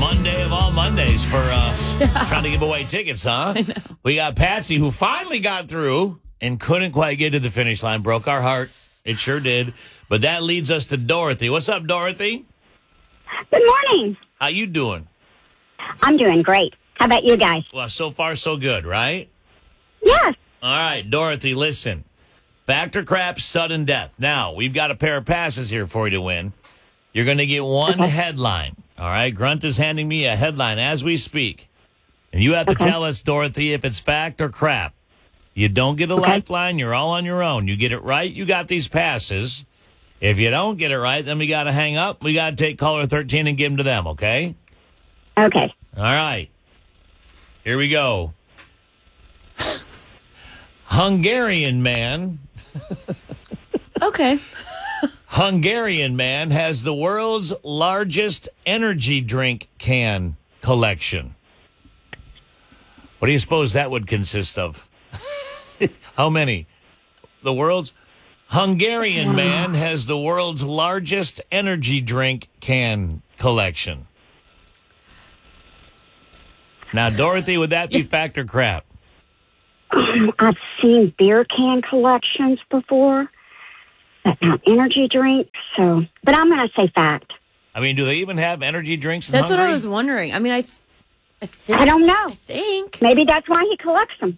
Monday of all Mondays for trying to give away tickets, huh? I know. We got Patsy, who finally got through and couldn't quite get to the finish line. Broke our heart. It sure did. But that leads us to Dorothy. What's up, Dorothy? Good morning. How you doing? I'm doing great. How about you guys? Well, so far, so good, right? Yes. All right, Dorothy, listen. Fact or crap, sudden death. Now, we've got a pair of passes here for you to win. You're going to get one headline. All right, Grunt is handing me a headline as we speak. And you have to tell us, Dorothy, if it's fact or crap. You don't get a lifeline. You're all on your own. You get it right, you got these passes. If you don't get it right, then we got to hang up. We got to take caller 13 and give them to them, okay? Okay. All right. Here we go. Hungarian man. Okay. Hungarian man has the world's largest energy drink can collection. What do you suppose that would consist of? How many? The world's Hungarian man has the world's largest energy drink can collection. Now, Dorothy, would that be fact or crap? I've seen beer can collections before, but not energy drinks. But I'm going to say fact. I mean, do they even have energy drinks in That's Hungary? what I was wondering. I mean, I think. I don't know. I think. Maybe that's why he collects them.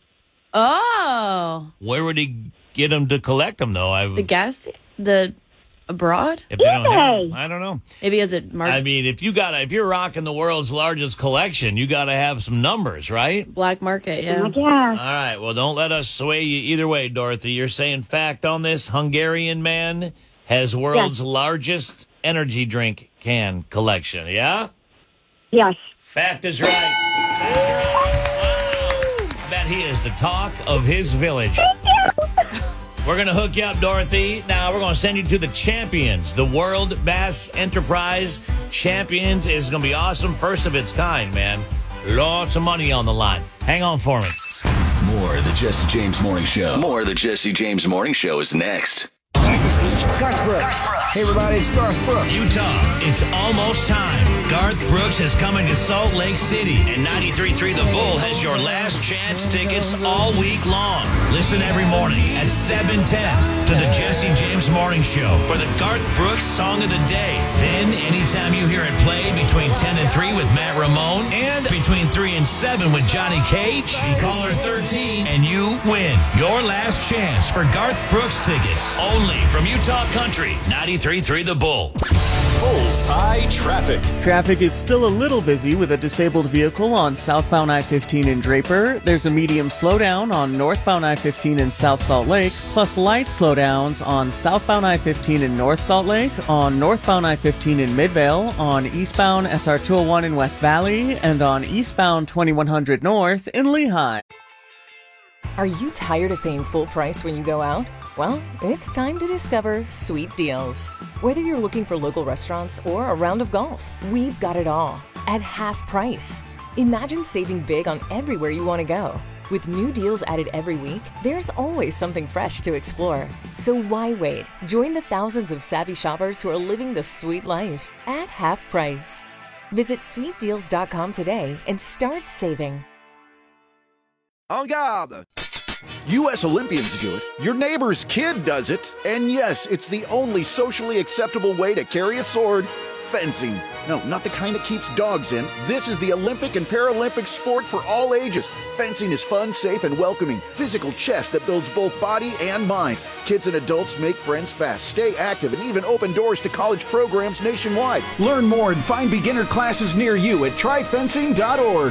Oh. Where would he get them to collect them, though? The abroad? If they don't have eBay. them, I don't know. Maybe as it I mean, if you're rocking the world's largest collection, you got to have some numbers, right? black market, yeah. I guess. All right. Well, don't let us sway you either way, Dorothy. You're saying fact on this. Hungarian man has world's largest energy drink can collection. Yeah? Yes. Fact is right. Wow. Bet he is the talk of his village. We're going to hook you up, Dorothy. Now, we're going to send you to the champions. The World Bass Enterprise Champions is going to be awesome. First of its kind, man. Lots of money on the line. Hang on for me. More of the Jesse James Morning Show. More of the Jesse James Morning Show is next. Garth Brooks. Hey, everybody, it's Garth Brooks. Utah, it's almost time. Garth Brooks is coming to Salt Lake City, and 93.3 The Bull has your last chance tickets all week long. Listen every morning at 7:10 to the Jesse James Morning Show for the Garth Brooks Song of the Day. Then, anytime you hear it play between 10 and 3 with Matt Ramone and between 3 and 7 with Johnny Cage, be caller 13 and you win your last chance for Garth Brooks tickets only from Utah Country, 93.3 The Bull. Bullseye traffic. Traffic is still a little busy with a disabled vehicle on southbound I-15 in Draper. There's a medium slowdown on northbound I-15 in South Salt Lake, plus light slowdowns on southbound I-15 in North Salt Lake, on northbound I-15 in Midvale, on eastbound SR201 in West Valley, and on eastbound 2100 North in Lehigh. Are you tired of paying full price when you go out? Well, it's time to discover Sweet Deals. Whether you're looking for local restaurants or a round of golf, we've got it all at half price. Imagine saving big on everywhere you want to go. With new deals added every week, there's always something fresh to explore. So why wait? Join the thousands of savvy shoppers who are living the sweet life at half price. Visit sweetdeals.com today and start saving. En garde! U.S. Olympians do it, your neighbor's kid does it, and yes, it's the only socially acceptable way to carry a sword, fencing. No, not the kind that keeps dogs in. This is the Olympic and Paralympic sport for all ages. Fencing is fun, safe, and welcoming. Physical chess that builds both body and mind. Kids and adults make friends fast, stay active, and even open doors to college programs nationwide. Learn more and find beginner classes near you at tryfencing.org.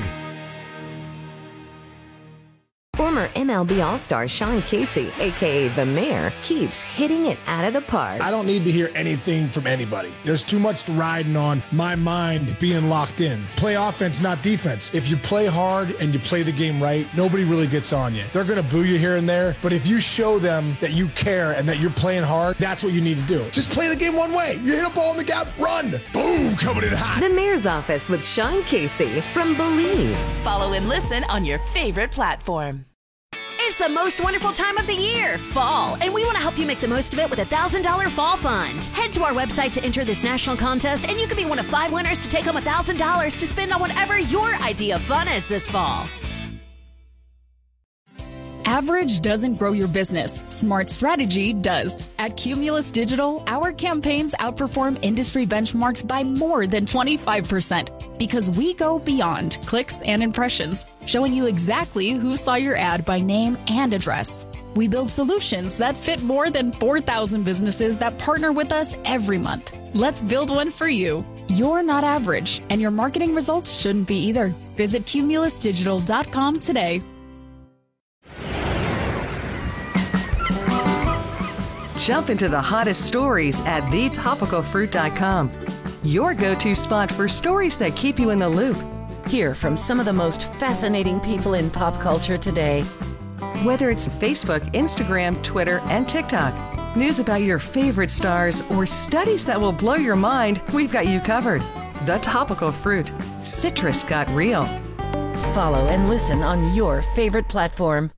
Former MLB All-Star Sean Casey, a.k.a. The Mayor, keeps hitting it out of the park. I don't need to hear anything from anybody. There's too much riding on my mind being locked in. Play offense, not defense. If you play hard and you play the game right, nobody really gets on you. They're going to boo you here and there, but if you show them that you care and that you're playing hard, that's what you need to do. Just play the game one way. You hit a ball in the gap, run. Boom, coming in hot. The Mayor's Office with Sean Casey from Believe. Follow and listen on your favorite platform. It's It's the most wonderful time of the year, fall, and we want to help you make the most of it with a $1,000 fall fund. Head to our website to enter this national contest, and you could be one of 5 winners to take home $1,000 to spend on whatever your idea of fun is this fall. Average doesn't grow your business. Smart strategy does. At Cumulus Digital, our campaigns outperform industry benchmarks by more than 25% because we go beyond clicks and impressions, showing you exactly who saw your ad by name and address. We build solutions that fit more than 4,000 businesses that partner with us every month. Let's build one for you. You're not average, and your marketing results shouldn't be either. Visit cumulusdigital.com today. Jump into the hottest stories at thetopicalfruit.com. Your go-to spot for stories that keep you in the loop. Hear from some of the most fascinating people in pop culture today. Whether it's Facebook, Instagram, Twitter, and TikTok, news about your favorite stars, or studies that will blow your mind, we've got you covered. The Topical Fruit. Citrus got real. Follow and listen on your favorite platform.